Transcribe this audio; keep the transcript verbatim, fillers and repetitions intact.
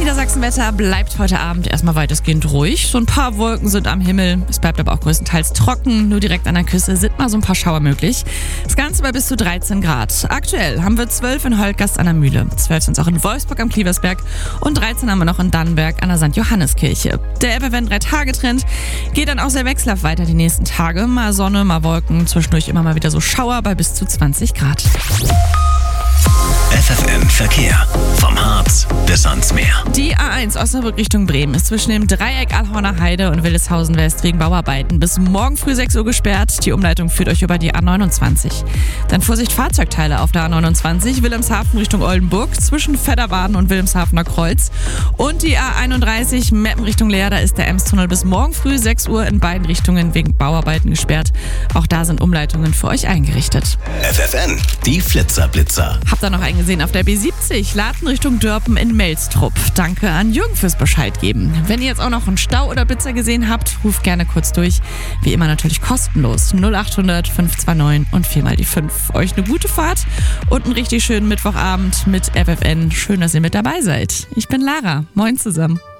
Niedersachsenwetter bleibt heute Abend erstmal weitestgehend ruhig. So ein paar Wolken sind am Himmel. Es bleibt aber auch größtenteils trocken. Nur direkt an der Küste sind mal so ein paar Schauer möglich. Das Ganze bei bis zu dreizehn Grad. Aktuell haben wir zwölf in Holtgast an der Mühle, zwölf sind es auch in Wolfsburg am Klieversberg und dreizehn haben wir noch in Dannenberg an der Sankt Johanneskirche. Der F F N drei-Tage-Trend geht dann auch sehr wechselhaft weiter die nächsten Tage. Mal Sonne, mal Wolken, zwischendurch immer mal wieder so Schauer bei bis zu zwanzig Grad. F F N Verkehr. Vom Harz bis ans Meer. Die A eins Osnabrück Richtung Bremen ist zwischen dem Dreieck Allhorner Heide und Wildeshausen West wegen Bauarbeiten bis morgen früh sechs Uhr gesperrt. Die Umleitung führt euch über die A neunundzwanzig. Dann Vorsicht Fahrzeugteile auf der A neunundzwanzig, Wilhelmshaven Richtung Oldenburg, zwischen Fedderwaden und Wilhelmshavener Kreuz. Und die A einunddreißig Meppen Richtung Leer, da ist der Emstunnel bis morgen früh sechs Uhr in beiden Richtungen wegen Bauarbeiten gesperrt. Auch da sind Umleitungen für euch eingerichtet. F F N, die Flitzerblitzer. Habt ihr noch einen gesehen auf der B siebzig, Laten Richtung Dörpen in Melstrup. Danke an Jürgen fürs Bescheid geben. Wenn ihr jetzt auch noch einen Stau oder Blitzer gesehen habt, ruft gerne kurz durch. Wie immer natürlich kostenlos. null achthundert fünf zwei neun und viermal die fünf. Euch eine gute Fahrt und einen richtig schönen Mittwochabend mit F F N. Schön, dass ihr mit dabei seid. Ich bin Lara. Moin zusammen.